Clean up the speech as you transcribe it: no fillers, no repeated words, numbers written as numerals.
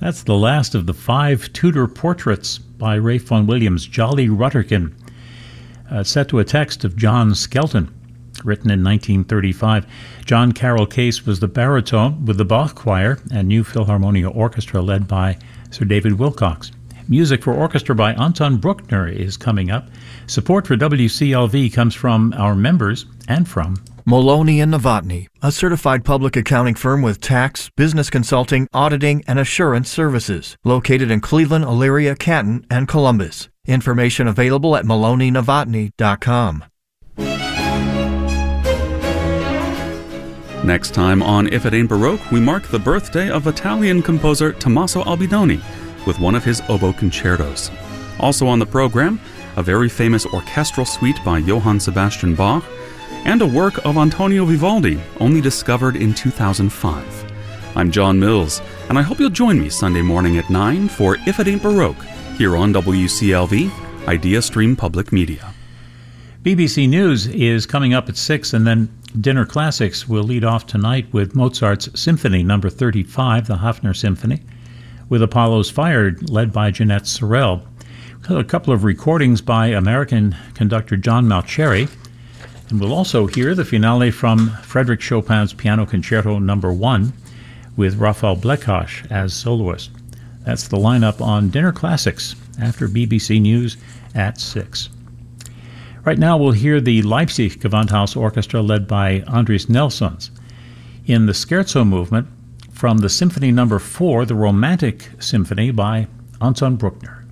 That's the last of the 5 Tudor portraits by Ralph Vaughan Williams, Jolly Rutterkin, set to a text of John Skelton, written in 1935. John Carroll Case was the baritone with the Bach Choir and New Philharmonia Orchestra led by Sir David Wilcox. Music for orchestra by Anton Bruckner is coming up. Support for WCLV comes from our members and from Maloney & Novotny, a certified public accounting firm with tax, business consulting, auditing, and assurance services, located in Cleveland, Elyria, Canton, and Columbus. Information available at maloneynovotny.com. Next time on If It Ain't Baroque, we mark the birthday of Italian composer Tommaso Albinoni with one of his oboe concertos. Also on the program, a very famous orchestral suite by Johann Sebastian Bach, and a work of Antonio Vivaldi, only discovered in 2005. I'm John Mills, and I hope you'll join me Sunday morning at 9 for If It Ain't Baroque, here on WCLV, Idea Stream Public Media. BBC News is coming up at 6, and then Dinner Classics will lead off tonight with Mozart's Symphony No. 35, the Hafner Symphony, with Apollo's Fire, led by Jeanette Sorrell. A couple of recordings by American conductor John Malcheri, and we'll also hear the finale from Frédéric Chopin's Piano Concerto No. 1 with Raphael Blekach as soloist. That's the lineup on Dinner Classics after BBC News at 6. Right now we'll hear the Leipzig Gewandhaus Orchestra led by Andris Nelsons in the Scherzo movement from the Symphony No. 4, the Romantic Symphony by Anton Bruckner.